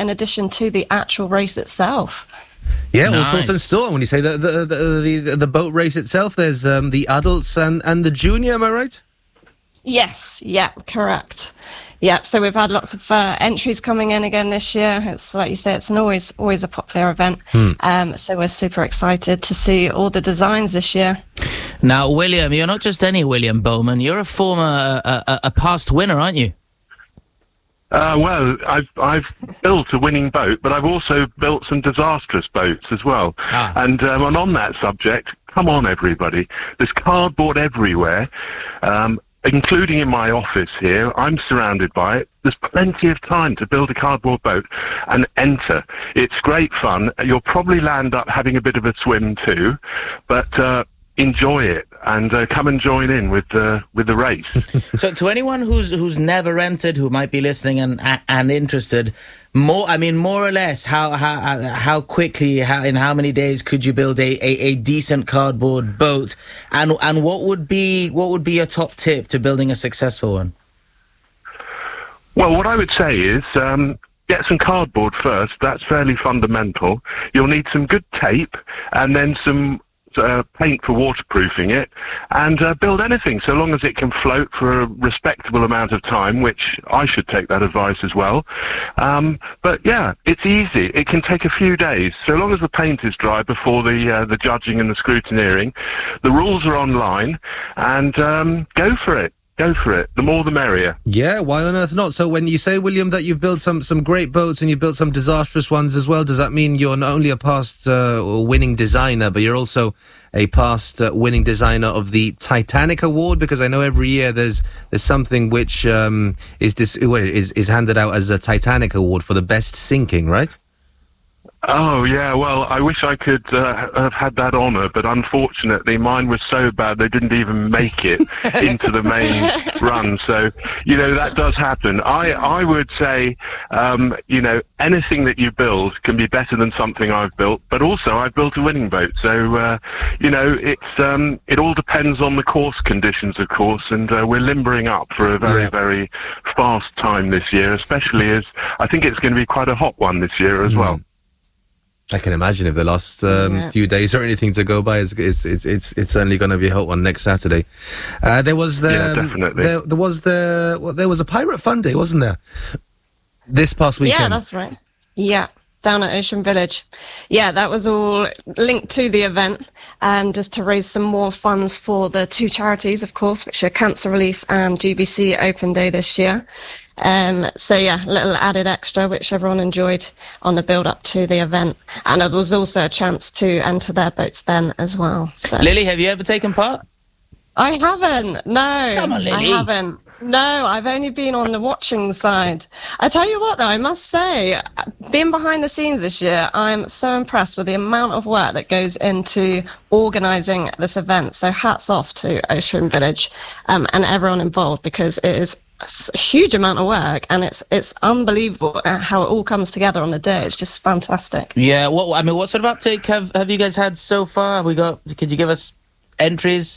in addition to the actual race itself. Yeah, all sorts in store. When you say the boat race itself, there's the adults and the junior, am I right? Yes, yeah, correct. Yeah, so we've had lots of entries coming in again this year. It's like you say, it's always a popular event. So we're super excited to see all the designs this year. Now, William, you're not just any William Bowman. You're a former, a past winner, aren't you? Well, I've built a winning boat, but I've also built some disastrous boats as well. And on that subject, come on, everybody. There's cardboard everywhere. Including in my office here, I'm surrounded by it. There's plenty of time to build a cardboard boat and enter. It's great fun. You'll probably land up having a bit of a swim too, but enjoy it and come and join in with the race. So, to anyone who's never entered, who might be listening and interested, more or less, how quickly, in how many days could you build a decent cardboard boat, and what would be your top tip to building a successful one? Well, what I would say is get some cardboard first. That's fairly fundamental. You'll need some good tape and then some paint for waterproofing it, and build anything so long as it can float for a respectable amount of time, which I should take that advice as well. But yeah, it's easy. It can take a few days so long as the paint is dry before the judging and the scrutineering. The rules are online, and go for it. Go for it. The more the merrier. Yeah, why on earth not? So when you say, William, that you've built some great boats and you've built some disastrous ones as well, does that mean you're not only a past winning designer, but you're also a past winning designer of the Titanic Award? Because I know every year there's something which is handed out as a Titanic Award for the best sinking, right? Oh, yeah, well, I wish I could have had that honour, but unfortunately mine was so bad they didn't even make it into the main run. So, that does happen. I would say, anything that you build can be better than something I've built, but also I've built a winning boat. So, it all depends on the course conditions, of course, and we're limbering up for a very, very fast time this year, especially as I think it's going to be quite a hot one this year as well. I can imagine if the last few days are anything to go by, it's certainly going to be a hot one next Saturday. There was definitely. There was a Pirate Fun Day, wasn't there? This past weekend. Yeah, that's right. Yeah, down at Ocean Village. Yeah, that was all linked to the event, just to raise some more funds for the two charities, of course, which are Cancer Relief and GBC Open Day this year. So yeah, a little added extra, which everyone enjoyed on the build up to the event. And it was also a chance to enter their boats then as well. So. Lily, have you ever taken part? I haven't, no. Come on, Lily. I haven't. No, I've only been on the watching side. I tell you what, though, I must say, being behind the scenes this year, I'm so impressed with the amount of work that goes into organising this event. So hats off to Ocean Village and everyone involved, because it is a huge amount of work, and it's unbelievable how it all comes together on the day. It's just fantastic. Yeah, what sort of uptake have you guys had so far? Could you give us entries?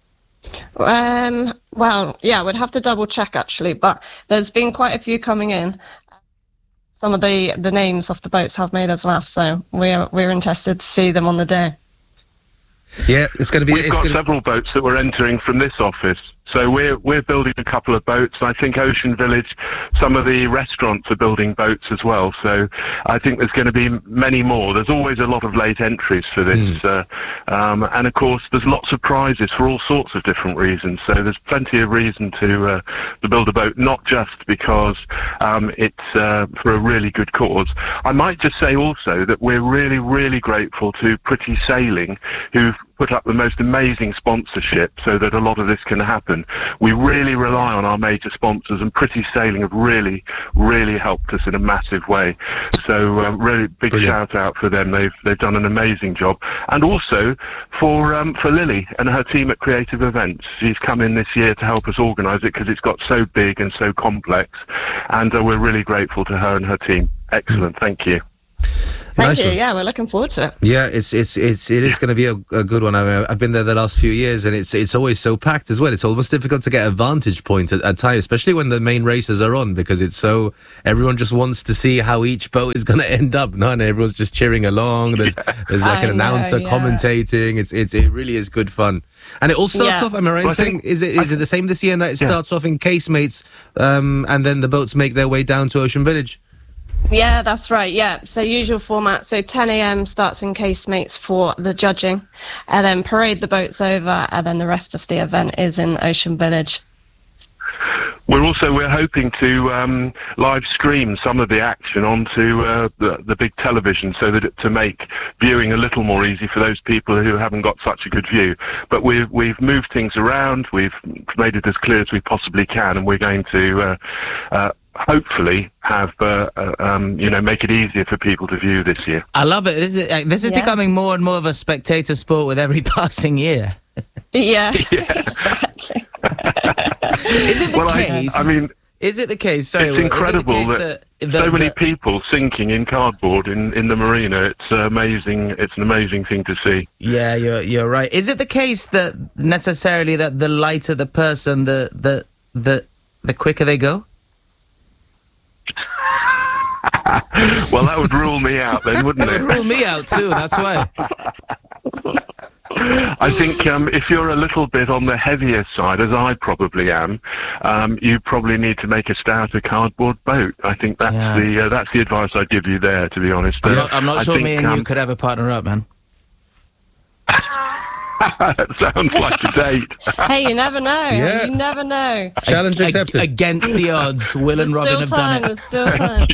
Well, yeah, we'd have to double check actually, but there's been quite a few coming in. Some of the names off the boats have made us laugh, so we're interested to see them on the day. Yeah, it's going to be. We've got several boats that we're entering from this office. So we're building a couple of boats. I think Ocean Village, some of the restaurants are building boats as well. So I think there's going to be many more. There's always a lot of late entries for this. And of course, there's lots of prizes for all sorts of different reasons. So there's plenty of reason to build a boat, not just because it's for a really good cause. I might just say also that we're really, really grateful to Pretty Sailing, who've put up the most amazing sponsorship so that a lot of this can happen. We really rely on our major sponsors, and Pretty Sailing have really, really helped us in a massive way. So really big shout out for them. They've done an amazing job. And also for Lily and her team at Creative Events. She's come in this year to help us organise it because it's got so big and so complex. And we're really grateful to her and her team. Excellent. Thank you. Thank Nice you. one. Yeah, we're looking forward to it. Yeah, it is going to be a good one. I've been there the last few years, and it's always so packed as well. It's almost difficult to get a vantage point at times, especially when the main races are on, because it's so everyone just wants to see how each boat is going to end up. No, and everyone's just cheering along. There's like an announcer commentating. It really is good fun, and it all starts off. Am I right in saying is it the same this year? In that it starts off in Casemates, and then the boats make their way down to Ocean Village. Yeah, that's right. Yeah, so usual format. So 10 a.m. starts in Casemates for the judging, and then parade the boats over, and then the rest of the event is in Ocean Village. We're hoping to live stream some of the action onto the big television, so that to make viewing a little more easy for those people who haven't got such a good view. But we've moved things around. We've made it as clear as we possibly can, and we're going to hopefully have make it easier for people to view this year. I love it. This is becoming more and more of a spectator sport with every passing year. Yeah. Exactly. Is it the case? Is it the case? Sorry, it's incredible that so many people sinking in cardboard in the marina. It's amazing. It's an amazing thing to see. Yeah, you're right. Is it the case that necessarily that the lighter the person, the quicker they go? Well, that would rule me out then, wouldn't it? It would rule me out too, that's why. I think if you're a little bit on the heavier side, as I probably am, you probably need to make a stouter cardboard boat. I think that's the advice I'd give you there, to be honest. I'm not sure me and you could ever partner up, man. That sounds like a date. Hey, you never know. Yeah. You never know. Challenge accepted. Against the odds, Will and Robin have done it. There's still time.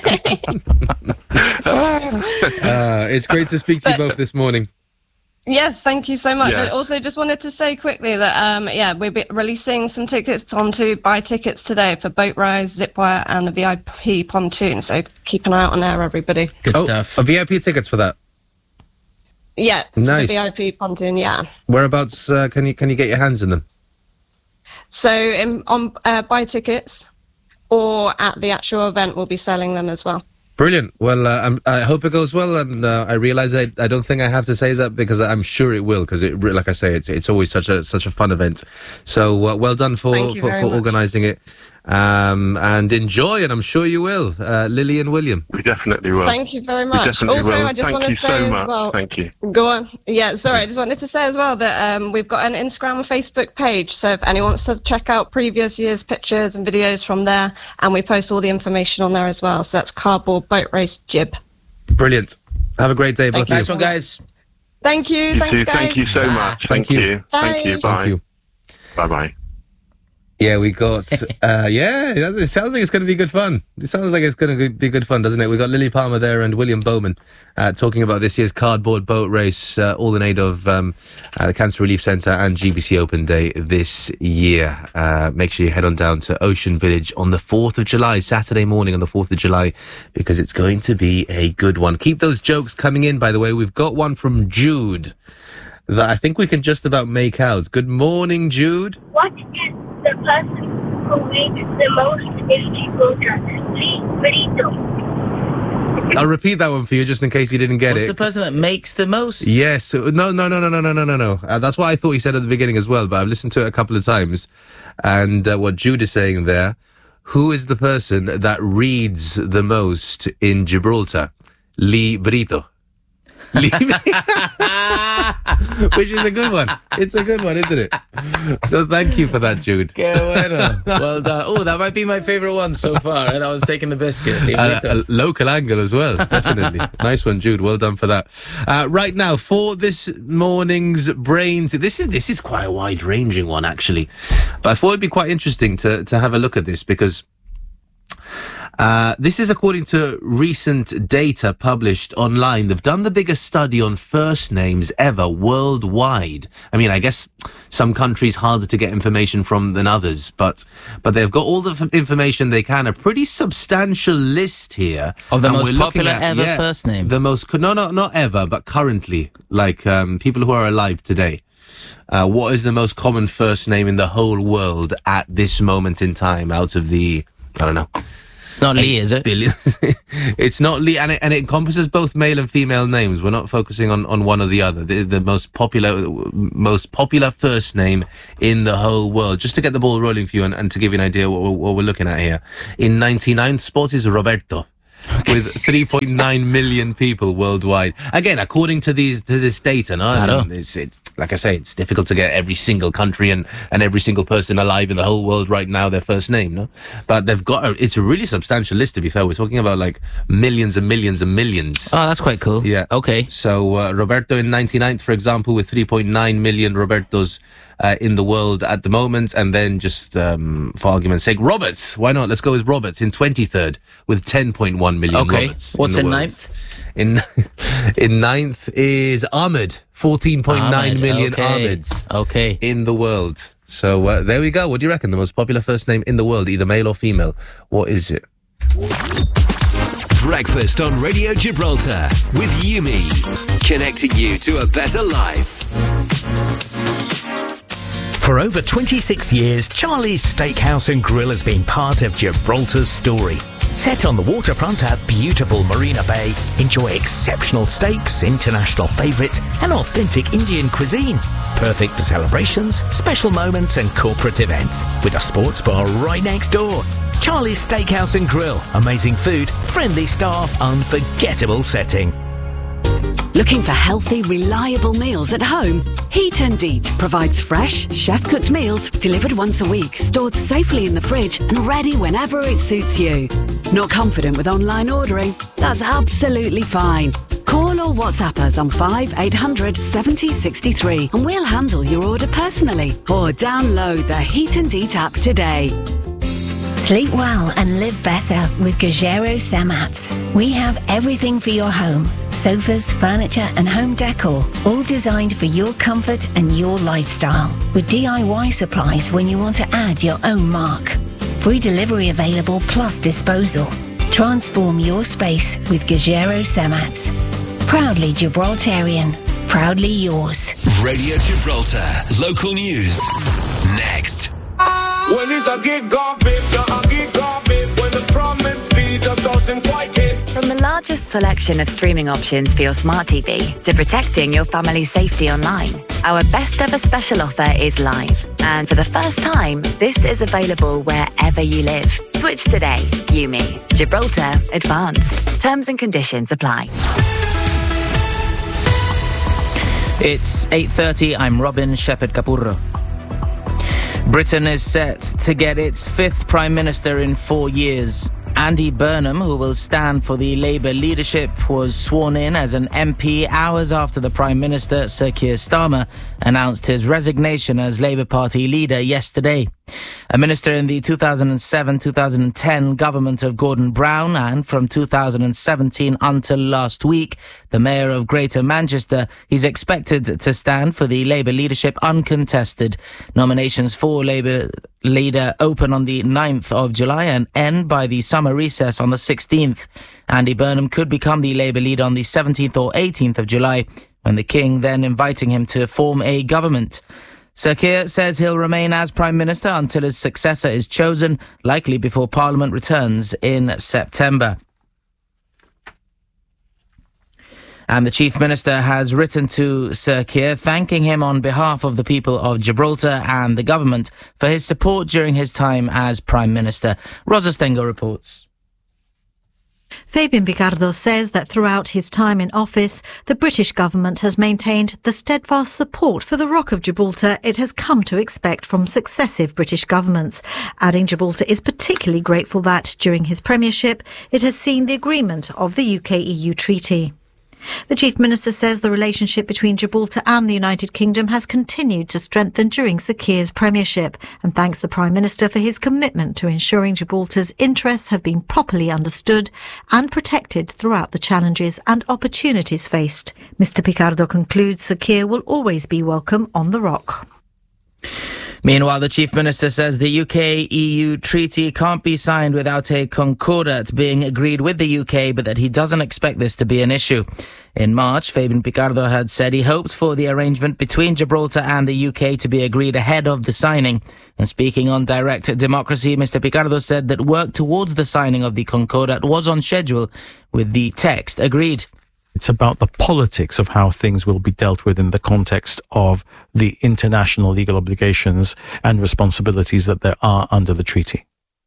It's great to speak to you both this morning. Yes, thank you so much. Yeah. I also just wanted to say quickly that we'll be releasing some tickets onto Buy Tickets today for Boat Rise, Zipwire, and the VIP pontoon. So keep an eye out on there, everybody. Good stuff. VIP tickets for that. Yeah, Nice. the VIP pontoon. Yeah. Whereabouts can you get your hands in them? So on Buy Tickets, or at the actual event, we'll be selling them as well. Brilliant. Well, I hope it goes well, and I realize I don't think I have to say that because I'm sure it will, because like I say, it's always such a fun event. So well done for organising it, and enjoy, and I'm sure you will, Lily and William. We definitely will. Thank you very much. Also, I just want to say as well. Thank you. Go on. Yeah, sorry. I just wanted to say as well that we've got an Instagram and Facebook page. So if anyone wants to check out previous year's pictures and videos from there, and we post all the information on there as well. So that's Cardboard Boat Race Jib. Brilliant. Have a great day, both of you. Nice one, guys. Thank you. Thanks, too. guys. Thank you so much. Thank you. Thank you. Bye. Thank you. Bye-bye. Yeah, we got, it sounds like it's going to be good fun. It sounds like it's going to be good fun, doesn't it? We got Lily Palmer there and William Bowman talking about this year's cardboard boat race, all in aid of the Cancer Relief Centre and GBC Open Day this year. Make sure you head on down to Ocean Village on the 4th of July, Saturday morning on the 4th of July, because it's going to be a good one. Keep those jokes coming in, by the way. We've got one from Jude that I think we can just about make out. Good morning, Jude. What is the person who makes the most in Gibraltar? Lee Brito. I'll repeat that one for you just in case you didn't get What's it. the person that makes the most? Yes. No. That's what I thought he said at the beginning as well, but I've listened to it a couple of times. And what Jude is saying there, who is the person that reads the most in Gibraltar? Lee Brito. Which is a good one. It's a good one, isn't it? So thank you for that, Jude. Que bueno. Well done. Oh, that might be my favourite one so far. And I was taking the biscuit. A local angle as well, definitely. Nice one, Jude. Well done for that. Right now, for this morning's Brains, this is quite a wide-ranging one, actually. But I thought it'd be quite interesting to have a look at this, because this is according to recent data published online. They've done the biggest study on first names ever worldwide. I mean, I guess some countries harder to get information from than others, but they've got all the information they can. A pretty substantial list here of the and most popular ever first name. The most, not ever, but currently, like people who are alive today. What is the most common first name in the whole world at this moment in time? Out of the, I don't know, It's not Lee, is it? Billion. It's not Lee, and it encompasses both male and female names. We're not focusing on one or the other. The most popular first name in the whole world. Just to get the ball rolling for you and to give you an idea what we're looking at here. In 99th spot is Roberto, with 3.9 million people worldwide. Again, according to this data, no? I mean, it's like I say, it's difficult to get every single country and every single person alive in the whole world right now their first name, no? But they've got it's a really substantial list, to be fair. We're talking about like millions and millions and millions. Oh, that's quite cool. Yeah. Okay. So Roberto in 99th, for example, with 3.9 million Robertos in the world at the moment. And then just for argument's sake, Roberts. Why not? Let's go with Roberts in 23rd with 10.1 million. Okay. Roberts. What's in world. ninth? In ninth is Ahmed, 14.9 million Ahmeds in the world. So there we go. What do you reckon? The most popular first name in the world, either male or female. What is it? Breakfast on Radio Gibraltar with Yumi, connecting you to a better life. For over 26 years, Charlie's Steakhouse and Grill has been part of Gibraltar's story. Set on the waterfront at beautiful Marina Bay, enjoy exceptional steaks, international favourites and authentic Indian cuisine. Perfect for celebrations, special moments and corporate events. With a sports bar right next door. Charlie's Steakhouse and Grill. Amazing food, friendly staff, unforgettable setting. Looking for healthy, reliable meals at home? Heat and Eat provides fresh, chef-cooked meals delivered once a week, stored safely in the fridge and ready whenever it suits you. Not confident with online ordering? That's absolutely fine. Call or WhatsApp us on 5800 70 63 and we'll handle your order personally. Or download the Heat and Eat app today. Sleep well and live better with Gajero Semats. We have everything for your home. Sofas, furniture and home decor, all designed for your comfort and your lifestyle. With DIY supplies when you want to add your own mark. Free delivery available plus disposal. Transform your space with Gajero Semats. Proudly Gibraltarian. Proudly yours. Radio Gibraltar. Local news. Next. Well, it's a gig on, babe, a gig on, babe. When the promise speed just doesn't quite hit. From the largest selection of streaming options for your smart TV to protecting your family's safety online, our best ever special offer is live. And for the first time, this is available wherever you live. Switch today. Yumi. Gibraltar Advanced. Terms and conditions apply. It's 8:30. I'm Robin Shepherd-Capurro. Britain is set to get its fifth Prime Minister in 4 years. Andy Burnham, who will stand for the Labour leadership, was sworn in as an MP hours after the Prime Minister, Sir Keir Starmer, announced his resignation as Labour Party leader yesterday. A minister in the 2007-2010 government of Gordon Brown, and from 2017 until last week, the mayor of Greater Manchester, he's expected to stand for the Labour leadership uncontested. Nominations for Labour leader open on the 9th of July and end by the summer recess on the 16th. Andy Burnham could become the Labour leader on the 17th or 18th of July, when the King then inviting him to form a government. Sir Keir says he'll remain as Prime Minister until his successor is chosen, likely before Parliament returns in September. And the Chief Minister has written to Sir Keir, thanking him on behalf of the people of Gibraltar and the government for his support during his time as Prime Minister. Rosa Stengo reports. Fabian Picardo says that throughout his time in office, the British government has maintained the steadfast support for the Rock of Gibraltar it has come to expect from successive British governments, adding Gibraltar is particularly grateful that, during his premiership, it has seen the agreement of the UK-EU treaty. The Chief Minister says the relationship between Gibraltar and the United Kingdom has continued to strengthen during Sir Keir's premiership and thanks the Prime Minister for his commitment to ensuring Gibraltar's interests have been properly understood and protected throughout the challenges and opportunities faced. Mr Picardo concludes Sir Keir will always be welcome on the Rock. Meanwhile, the Chief Minister says the UK-EU treaty can't be signed without a concordat being agreed with the UK, but that he doesn't expect this to be an issue. In March, Fabian Picardo had said he hoped for the arrangement between Gibraltar and the UK to be agreed ahead of the signing. And speaking on Direct Democracy, Mr. Picardo said that work towards the signing of the concordat was on schedule, with the text agreed. It's about the politics of how things will be dealt with in the context of the international legal obligations and responsibilities that there are under the treaty.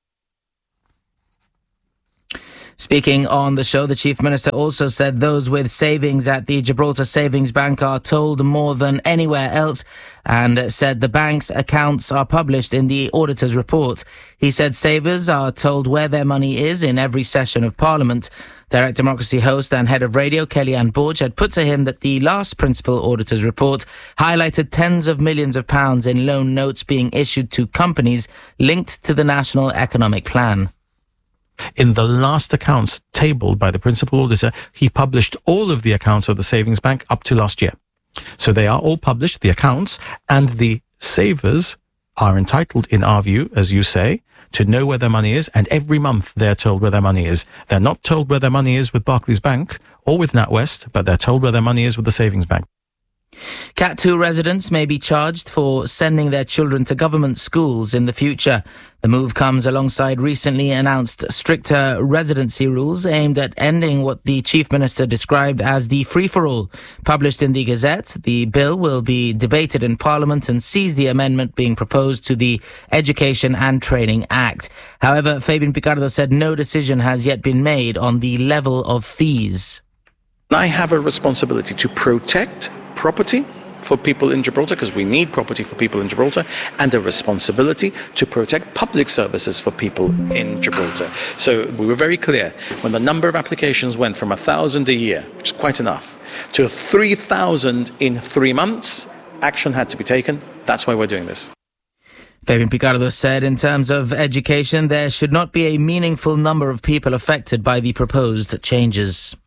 Speaking on the show, the Chief Minister also said those with savings at the Gibraltar Savings Bank are told more than anywhere else, and said the bank's accounts are published in the auditor's report. He said savers are told where their money is in every session of Parliament. Direct Democracy host and head of radio, Kellyanne Borge, had put to him that the last principal auditor's report highlighted tens of millions of pounds in loan notes being issued to companies linked to the National Economic Plan. In the last accounts tabled by the principal auditor, he published all of the accounts of the savings bank up to last year. So they are all published, the accounts, and the savers are entitled, in our view, as you say, to know where their money is, and every month they're told where their money is. They're not told where their money is with Barclays Bank or with NatWest, but they're told where their money is with the savings bank. Cat 2 residents may be charged for sending their children to government schools in the future. The move comes alongside recently announced stricter residency rules aimed at ending what the Chief Minister described as the free-for-all. Published in the Gazette, the bill will be debated in Parliament and sees the amendment being proposed to the Education and Training Act. However, Fabian Picardo said no decision has yet been made on the level of fees. I have a responsibility to protect property for people in Gibraltar, because we need property for people in Gibraltar, and a responsibility to protect public services for people in Gibraltar. So we were very clear when the number of applications went from 1,000 a year, which is quite enough, to 3,000 in 3 months, action had to be taken. That's why we're doing this. Fabian Picardo said in terms of education, there should not be a meaningful number of people affected by the proposed changes.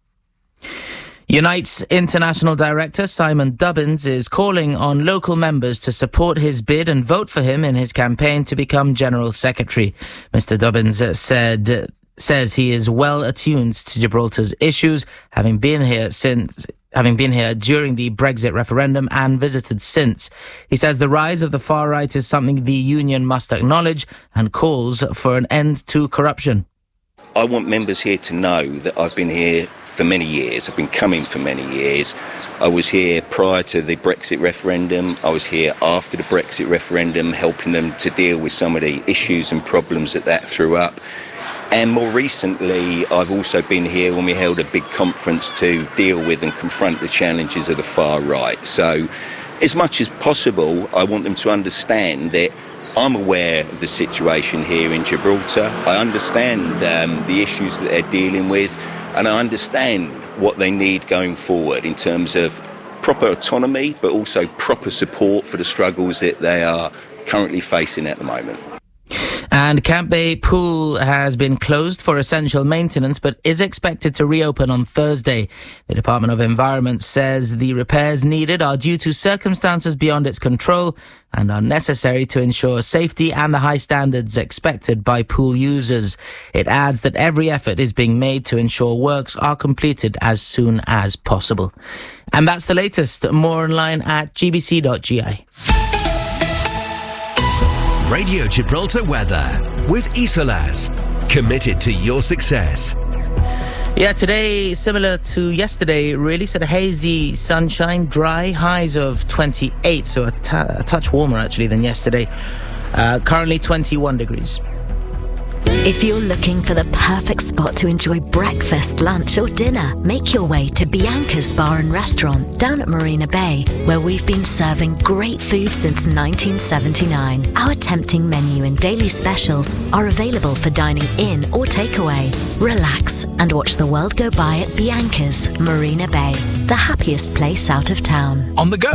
Unite's international director, Simon Dubbins, is calling on local members to support his bid and vote for him in his campaign to become General Secretary. Mr. Dubbins says he is well attuned to Gibraltar's issues, having been here during the Brexit referendum and visited since. He says the rise of the far right is something the union must acknowledge and calls for an end to corruption. I want members here to know that I've been here for many years. I've been coming for many years. I was here prior to the Brexit referendum. I was here after the Brexit referendum, helping them to deal with some of the issues and problems that threw up. And more recently, I've also been here when we held a big conference to deal with and confront the challenges of the far right. So, as much as possible, I want them to understand that I'm aware of the situation here in Gibraltar. I understand the issues that they're dealing with, and I understand what they need going forward in terms of proper autonomy, but also proper support for the struggles that they are currently facing at the moment. And Camp Bay Pool has been closed for essential maintenance, but is expected to reopen on Thursday. The Department of Environment says the repairs needed are due to circumstances beyond its control and are necessary to ensure safety and the high standards expected by pool users. It adds that every effort is being made to ensure works are completed as soon as possible. And that's the latest. More online at gbc.gi. Radio Gibraltar weather with Isolas. Committed to your success. Yeah, today, similar to yesterday, really sort of hazy sunshine, dry, highs of 28, so a touch warmer actually than yesterday. Currently 21 degrees. If you're looking for the perfect spot to enjoy breakfast, lunch or dinner, make your way to Bianca's Bar and Restaurant down at Marina Bay, where we've been serving great food since 1979. Our tempting menu and daily specials are available for dining in or takeaway. Relax and watch the world go by at Bianca's Marina Bay, the happiest place out of town. On the go.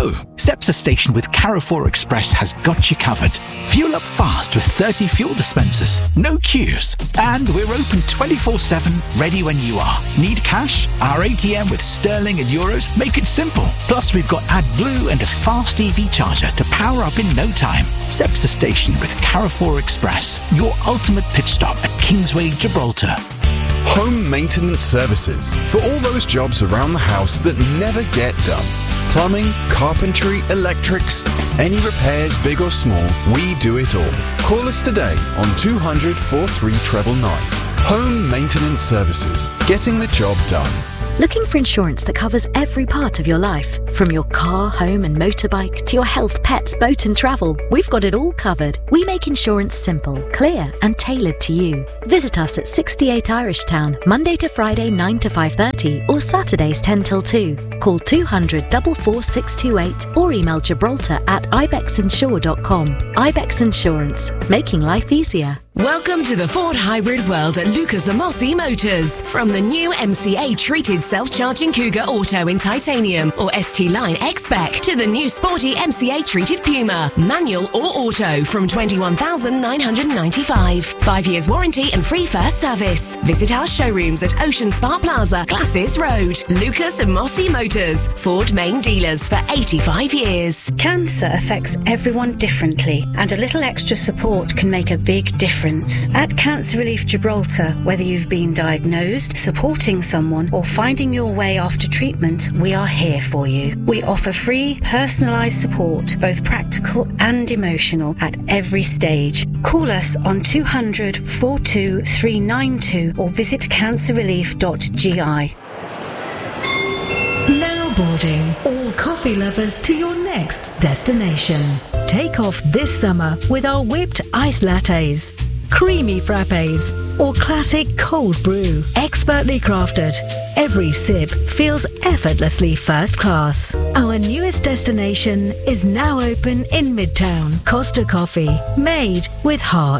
Cepsa Station with Carrefour Express has got you covered. Fuel up fast with 30 fuel dispensers, no queues, and we're open 24/7, ready when you are. Need cash? Our ATM with sterling and euros make it simple. Plus, we've got AdBlue and a fast EV charger to power up in no time. Cepsa Station with Carrefour Express, your ultimate pit stop at Kingsway, Gibraltar. Home maintenance services for all those jobs around the house that never get done. Plumbing, carpentry, electrics, any repairs, big or small, we do it all. Call us today on 200 43999. Home maintenance services, getting the job done. Looking for insurance that covers every part of your life? From your car, home and motorbike to your health, pets, boat and travel, we've got it all covered. We make insurance simple, clear and tailored to you. Visit us at 68 Irish Town, Monday to Friday 9 to 5:30 or Saturdays 10 till 2. Call 200 44628 or email gibraltar@ibexinsure.com. Ibex Insurance, making life easier. Welcome to the Ford hybrid world at Lucas Amossi Motors. From the new MCA treated self-charging Cougar Auto in titanium or ST Line X-Spec to the new sporty MCA treated Puma, manual or auto from $21,995. 5 years warranty and free first service. Visit our showrooms at Ocean Spa Plaza, Glasses Road. Lucas Amossi Motors, Ford main dealers for 85 years. Cancer affects everyone differently, and a little extra support can make a big difference. At Cancer Relief Gibraltar, whether you've been diagnosed, supporting someone, or finding your way after treatment, we are here for you. We offer free, personalised support, both practical and emotional, at every stage. Call us on 200 42392 or visit cancerrelief.gi. Now boarding all coffee lovers to your next destination. Take off this summer with our whipped ice lattes, creamy frappes, or classic cold brew. Expertly crafted, every sip feels effortlessly first class. Our newest destination is now open in Midtown. Costa Coffee, made with heart.